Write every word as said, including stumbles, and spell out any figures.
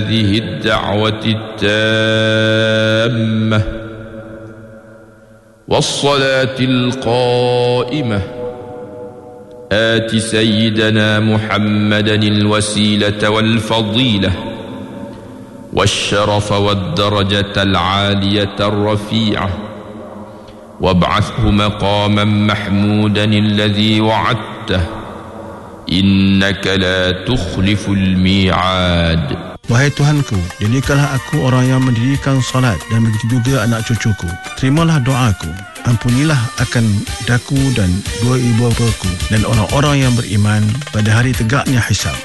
هذه الدعوة التامة والصلاة القائمة آت سيدنا محمدا الوسيلة والفضيلة والشرف والدرجة العالية الرفيعة وابعثه مقاما محمودا الذي وعدته إنك لا تخلف الميعاد. Wahai Tuhanku, jadikanlah aku orang yang mendirikan salat dan begitu juga anak cucuku. Terimalah doaku. Ampunilah akan daku dan dua ibu bapaku dan orang-orang yang beriman pada hari tegaknya hisab.